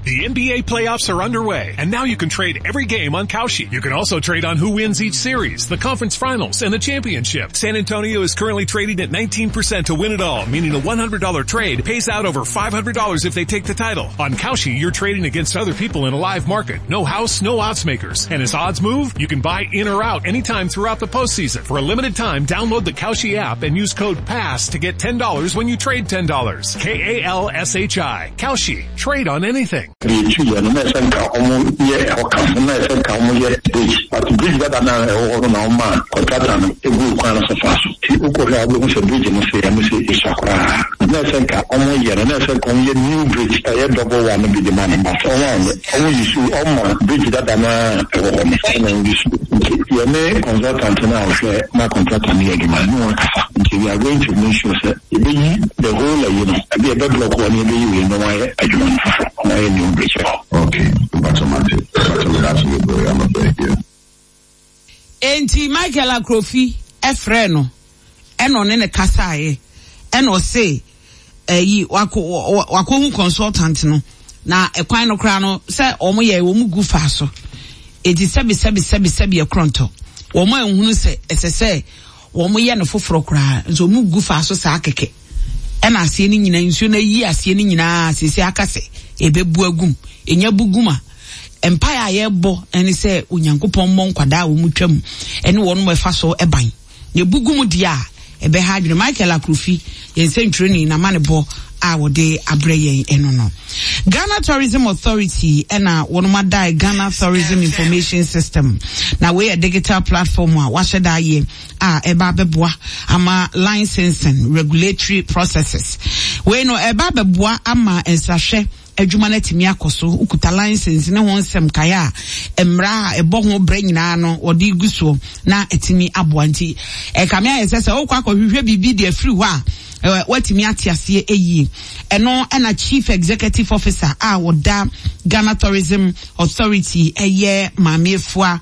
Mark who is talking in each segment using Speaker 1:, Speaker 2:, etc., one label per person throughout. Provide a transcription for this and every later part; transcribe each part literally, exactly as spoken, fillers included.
Speaker 1: The N B A playoffs are underway, and now you can trade every game on Kalshi. You can also trade on who wins each series, the conference finals, and the championship. San Antonio is currently trading at nineteen percent to win it all, meaning a one hundred dollars trade pays out over five hundred dollars if they take the title. On Kalshi, you're trading against other people in a live market. No house, no odds makers. And as odds move, you can buy in or out anytime throughout the postseason. For a limited time, download the Kalshi app and use code PASS to get ten dollars when you trade ten dollars. K A L S H I. Kalshi. Trade on anything.
Speaker 2: We are going to make sure that the whole, you know, be a bedrock one, you know, why I do not new bridge. Okay, automatic. Absolutely, I'm a big deal.
Speaker 3: Enti Michael Akrofi, Efreno, eno nene kasaye, eno se, eh, yi, wako, wako hu consultant no, na ekwan no krano, se, omo ye, omu gu faso. Eti sebi, sebi, sebi, sebi ye kronto. Omo ye hunu se, ese se, omo ye no foforo kra, nso omu gu faso sa akeke. Ena asiye ni nyina, nso na yi asiye ni nyina, asisi akase, ebe bu agum, enye buguma. Empire yebo eni se Onyankopon mo nkwada wo mutwam eni wonu mefa so eban ne bugumu dia ebe ha dwene Michael Akrofi yense ntwreni na manebo a wode abreye eno no. Ghana Tourism Authority ena wonu madai Ghana Tourism Information System na we a digital platform a washeda ye a eba beboa ama licensing regulatory processes we no eba beboa ama ensahwe adwuma na timi akoso ukuta license ne ho nsem kaya emra ebo ho bra nyina no odi guso na etimi aboanti e kamia yesese okwa akohwehwe bibi de free ho a watimi atiase eyi eno na chief executive officer a woda Ghana Tourism Authority eye mamefua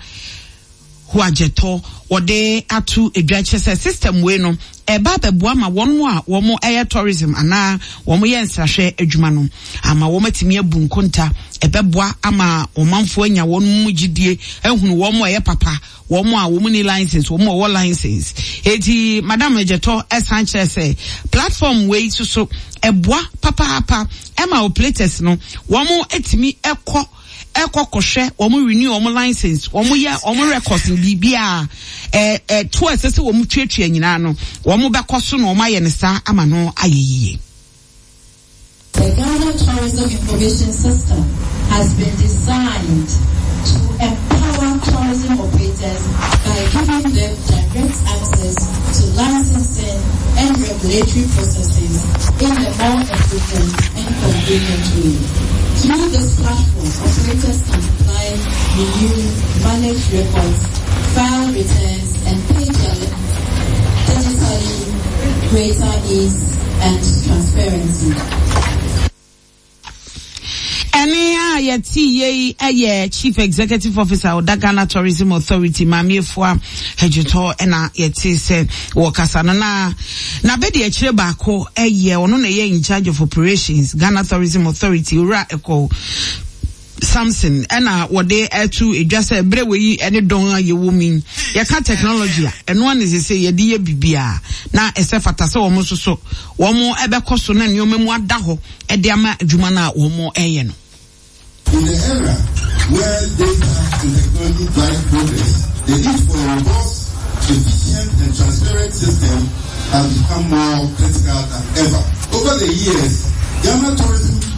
Speaker 3: huajeto wode atu edwachese system we no eba beboa ma wonu a womo eye tourism ana womo ye nsrahwe adwuma no ama womatimi abu nkonta ebeboa ama omanfo anya wonu mugidie ehunu womo eye papa womo a womo ni license womo wo license eti madam ejeto esanche se platform we so eboa papa papa ema operators no womo etimi ekọ ekọ kohwe womo renew womo license womo ya womo records bibia eh eh to asese womo twetwe nyina no womo bekoso no womo aye ne sa ama no ayeyiye.
Speaker 4: The Ghana Tourism Information System has been designed to empower tourism operators by giving them direct access to licensing and regulatory processes in a more efficient and convenient way. Through this platform, operators can apply, review, manage records, file returns, and pay their digitally, greater ease and transparency.
Speaker 3: Eni a yeti ye aye chief executive officer of the Ghana Tourism Authority Mamiefua Hejuto ena yeti se wakasa na na bedi echire baako eye ono na ye in charge of operations Ghana Tourism Authority ura eko Samson ena wode etu edwase brewe yi ene don aye womin ye ka technology eno one is say ye de ye bibia na esefata se wo mo soso wo mo ebekoso na ne omemu ada ho e de ama adwuma na wo mo eye no.
Speaker 5: In the era where data and technology drive progress, the need for a robust, efficient and transparent system has become more